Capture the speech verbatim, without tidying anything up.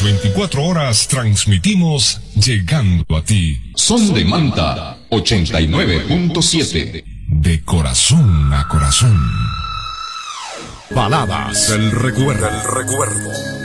veinticuatro horas transmitimos llegando a ti. Son de Manta ochenta y nueve punto siete. De corazón a corazón. Baladas del recuerdo. El recuerdo.